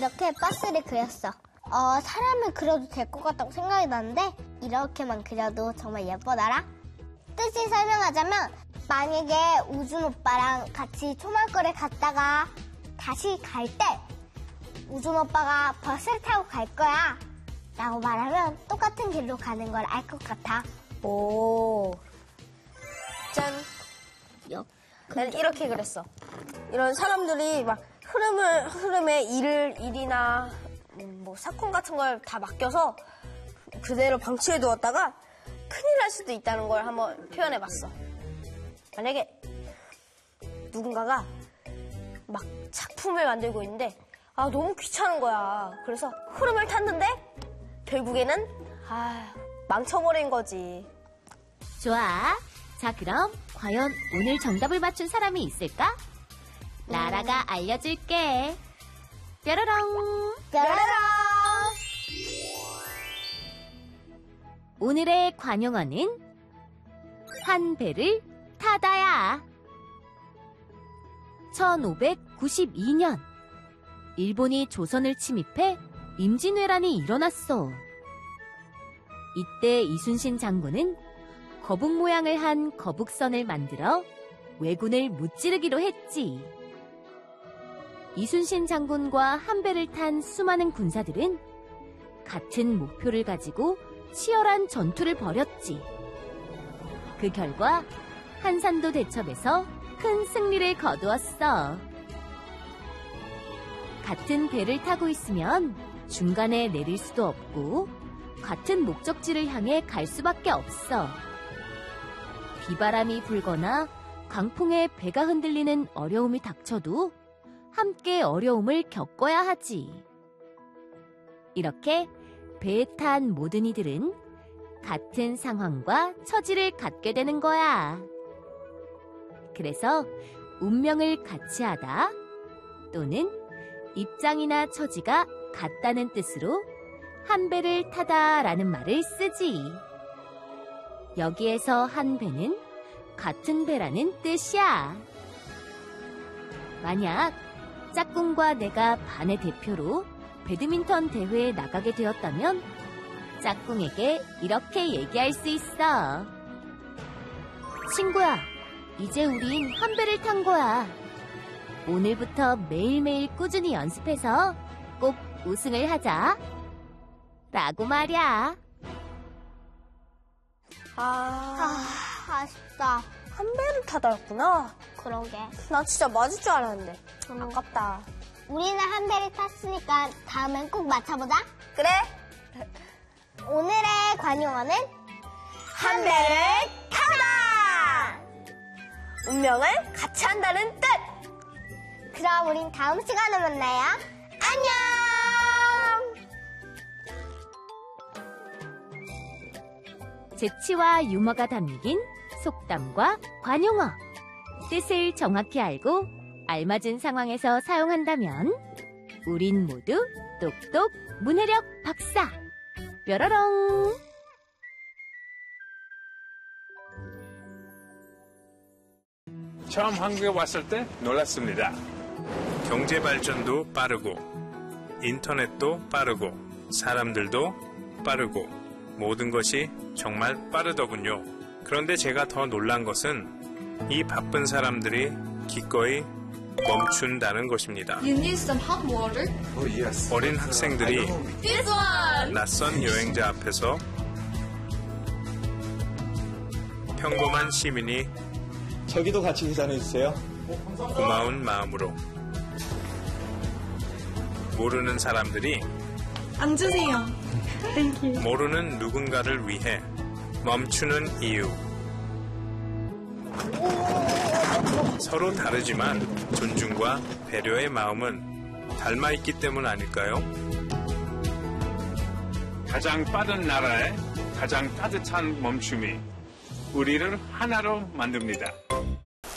이렇게 버스를 그렸어. 사람을 그려도 될 것 같다고 생각이 나는데 이렇게만 그려도 정말 예쁘더라. 뜻을 설명하자면 만약에 우준 오빠랑 같이 초막거리를 갔다가 다시 갈 때 우준 오빠가 버스를 타고 갈 거야 라고 말하면 똑같은 길로 가는 걸 알 것 같아. 오. 짠. 나는 이렇게 그랬어. 이런 사람들이 막 흐름에 일이나 뭐 사건 같은 걸 다 맡겨서 그대로 방치해 두었다가 큰일 날 수도 있다는 걸 한번 표현해 봤어. 만약에 누군가가 막 작품을 만들고 있는데 너무 귀찮은 거야. 그래서 흐름을 탔는데 결국에는 망쳐버린 거지. 좋아. 자, 그럼 과연 오늘 정답을 맞춘 사람이 있을까? 라라가 알려줄게. 뾰로롱. 뾰로롱. 오늘의 관용어는 한 배를 타다야. 1592년 일본이 조선을 침입해 임진왜란이 일어났어. 이때 이순신 장군은 거북 모양을 한 거북선을 만들어 왜군을 무찌르기로 했지. 이순신 장군과 한 배를 탄 수많은 군사들은 같은 목표를 가지고 치열한 전투를 벌였지. 그 결과 한산도 대첩에서 큰 승리를 거두었어. 같은 배를 타고 있으면 중간에 내릴 수도 없고 같은 목적지를 향해 갈 수밖에 없어. 비바람이 불거나 강풍에 배가 흔들리는 어려움이 닥쳐도 함께 어려움을 겪어야 하지. 이렇게 배에 탄 모든 이들은 같은 상황과 처지를 갖게 되는 거야. 그래서 운명을 같이 하다 또는 입장이나 처지가 같다는 뜻으로 한 배를 타다라는 말을 쓰지. 여기에서 한 배는 같은 배라는 뜻이야. 만약 짝꿍과 내가 반의 대표로 배드민턴 대회에 나가게 되었다면 짝꿍에게 이렇게 얘기할 수 있어. 친구야, 이제 우린 한 배를 탄 거야. 오늘부터 매일매일 꾸준히 연습해서 꼭 우승을 하자. 라고 말이야. 아쉽다. 한 배를 타다였구나. 그러게. 나 진짜 맞을 줄 알았는데. 아깝다. 우리는 한 배를 탔으니까 다음엔 꼭 맞춰보자. 그래? 오늘의 관용어는 한 배를 타다! 운명을 같이 한다는 뜻! 그럼 우린 다음 시간에 만나요. 안녕! 재치와 유머가 담긴 속담과 관용어. 뜻을 정확히 알고 알맞은 상황에서 사용한다면 우린 모두 똑똑 문해력 박사. 뾰로롱. 처음 한국에 왔을 때 놀랐습니다. 경제 발전도 빠르고 인터넷도 빠르고 사람들도 빠르고 모든 것이 정말 빠르더군요. 그런데 제가 더 놀란 것은 이 바쁜 사람들이 기꺼이 멈춘다는 것입니다. You need some hot water? 어린 학생들이 This one! 낯선 여행자 앞에서 평범한 시민이 저기도 같이 계산해주세요. 고마운 마음으로 모르는 사람들이 앉으세요. 모르는 누군가를 위해 멈추는 이유. 서로 다르지만 존중과 배려의 마음은 닮아있기 때문 아닐까요? 가장 빠른 나라의 가장 따뜻한 멈춤이 우리를 하나로 만듭니다.